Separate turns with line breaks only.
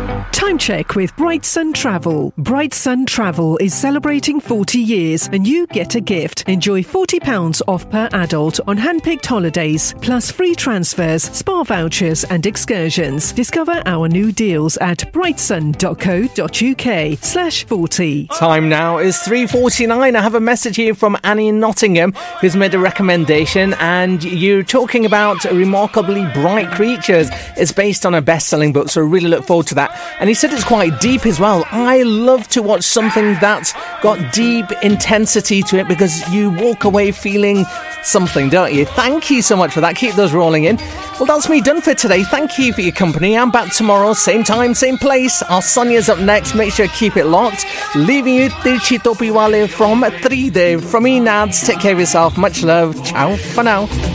Time check with Bright Sun Travel. Bright Sun Travel is celebrating 40 years and you get a gift. Enjoy £40 off per adult on hand-picked holidays, plus free transfers, spa vouchers and excursions. Discover our new deals at brightsun.co.uk/40.
Time now is 3:49. I have a message here from Annie in Nottingham who's made a recommendation, and you're talking about Remarkably Bright Creatures. It's based on a best-selling book, so I really look forward to that. And he said it's quite deep as well. I love to watch something that's got deep intensity to it because you walk away feeling something, don't you? Thank you so much for that. Keep those rolling in. Well, that's me done for today. Thank you for your company. I'm back tomorrow, same time, same place. Our Sonia's up next. Make sure you keep it locked. Leaving you Tirchi Topiwale from 3 Day. From me, Nads. Take care of yourself. Much love. Ciao for now.